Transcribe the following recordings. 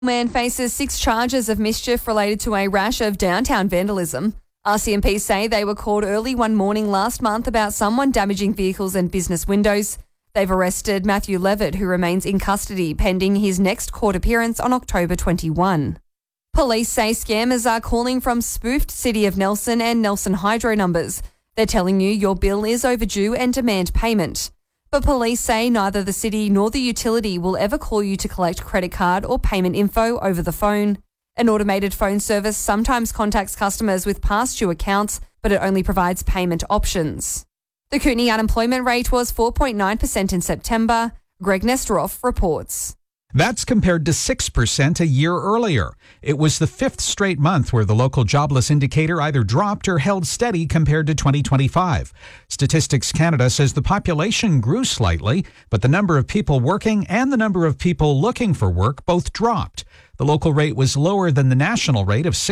Man faces 6 charges of mischief related to a rash of downtown vandalism. RCMP say they were called early one morning last month about someone damaging vehicles and business windows. They've arrested Matthew Levitt, who remains in custody pending his next court appearance on October 21. Police say scammers are calling from spoofed City of Nelson and Nelson Hydro numbers. They're telling you your bill is overdue and demand payment. But police say neither the city nor the utility will ever call you to collect credit card or payment info over the phone. An automated phone service sometimes contacts customers with past due accounts, but it only provides payment options. The Kootenay unemployment rate was 4.9% in September. Greg Nesteroff reports. That's compared to 6% a year earlier. It was the 5th straight month where the local jobless indicator either dropped or held steady compared to 2025. Statistics Canada says the population grew slightly, but the number of people working and the number of people looking for work both dropped. The local rate was lower than the national rate of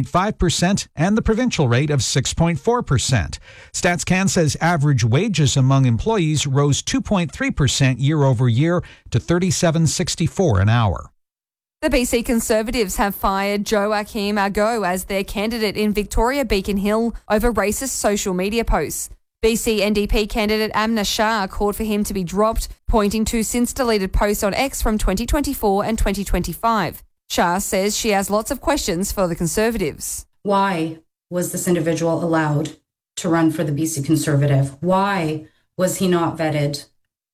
6.5% and the provincial rate of 6.4%. StatsCan says average wages among employees rose 2.3% year over year to $37.64 an hour. The BC Conservatives have fired Joaquim Ago as their candidate in Victoria Beacon Hill over racist social media posts. BC NDP candidate Amna Shah called for him to be dropped, pointing to since-deleted posts on X from 2024 and 2025. Shah says she has lots of questions for the Conservatives. Why was this individual allowed to run for the BC Conservative? Why was he not vetted?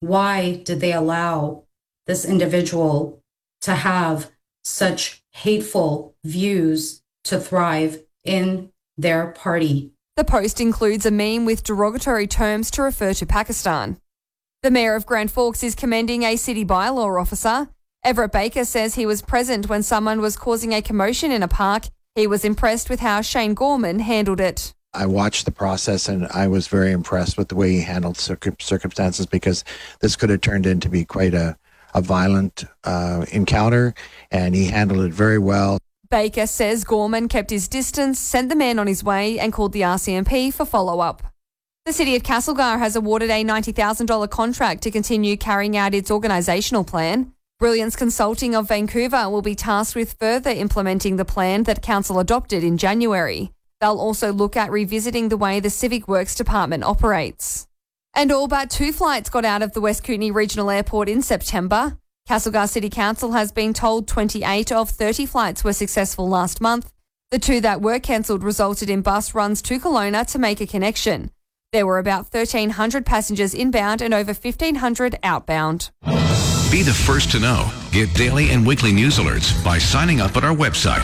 Why did they allow this individual to have such hateful views to thrive in their party? The post includes a meme with derogatory terms to refer to Pakistan. The Mayor of Grand Forks is commending a city bylaw officer. Everett Baker says he was present when someone was causing a commotion in a park. He was impressed with how Shane Gorman handled it. I watched the process and I was very impressed with the way he handled circumstances, because this could have turned into be quite a violent encounter, and he handled it very well. Baker says Gorman kept his distance, sent the man on his way and called the RCMP for follow-up. The City of Castlegar has awarded a $90,000 contract to continue carrying out its organisational plan. Brilliance Consulting of Vancouver will be tasked with further implementing the plan that Council adopted in January. They'll also look at revisiting the way the Civic Works Department operates. And all but 2 flights got out of the West Kootenay Regional Airport in September. Castlegar City Council has been told 28 of 30 flights were successful last month. The 2 that were cancelled resulted in bus runs to Kelowna to make a connection. There were about 1,300 passengers inbound and over 1,500 outbound. Be the first to know. Get daily and weekly news alerts by signing up at our website,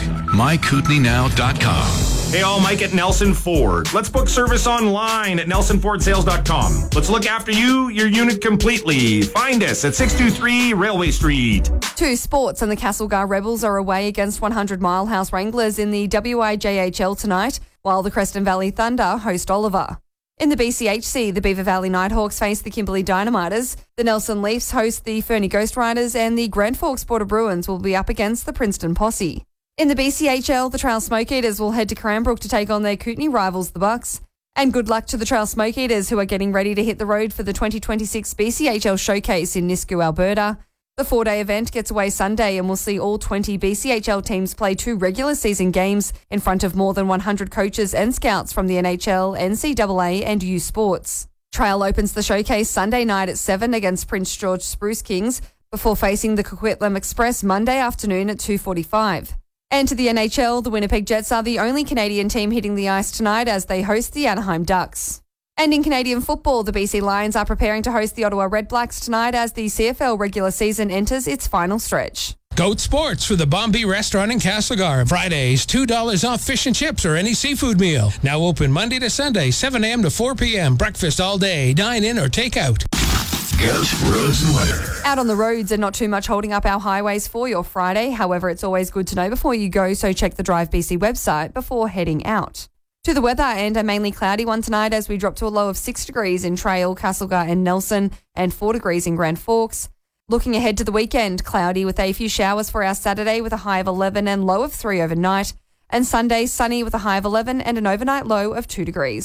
mykootenaynow.com. Hey all, Mike at Nelson Ford. Let's book service online at nelsonfordsales.com. Let's look after you, your unit completely. Find us at 623 Railway Street. 2 sports, and the Castlegar Rebels are away against 100 Mile House Wranglers in the WIJHL tonight, while the Creston Valley Thunder host Oliver. In the BCHC, the Beaver Valley Nighthawks face the Kimberley Dynamiters, the Nelson Leafs host the Fernie Ghost Riders, and the Grand Forks Border Bruins will be up against the Princeton Posse. In the BCHL, the Trail Smoke Eaters will head to Cranbrook to take on their Kootenay rivals, the Bucks. And good luck to the Trail Smoke Eaters, who are getting ready to hit the road for the 2026 BCHL Showcase in Nisku, Alberta. The 4-day event gets away Sunday and will see all 20 BCHL teams play 2 regular season games in front of more than 100 coaches and scouts from the NHL, NCAA and U Sports. Trail opens the showcase Sunday night at 7 against Prince George Spruce Kings before facing the Coquitlam Express Monday afternoon at 2:45. And to the NHL, the Winnipeg Jets are the only Canadian team hitting the ice tonight as they host the Anaheim Ducks. And in Canadian football, the BC Lions are preparing to host the Ottawa Red Blacks tonight as the CFL regular season enters its final stretch. Goat Sports for the Bombay Restaurant in Castlegar. Fridays, $2 off fish and chips or any seafood meal. Now open Monday to Sunday, 7 a.m. to 4 p.m. Breakfast all day. Dine in or take out. Goat Roads and Weather. Out on the roads and not too much holding up our highways for your Friday. However, it's always good to know before you go, so check the Drive BC website before heading out. To the weather, and a mainly cloudy one tonight as we drop to a low of 6 degrees in Trail, Castlegar and Nelson, and 4 degrees in Grand Forks. Looking ahead to the weekend, cloudy with a few showers for our Saturday with a high of 11 and low of 3 overnight, and Sunday sunny with a high of 11 and an overnight low of 2 degrees.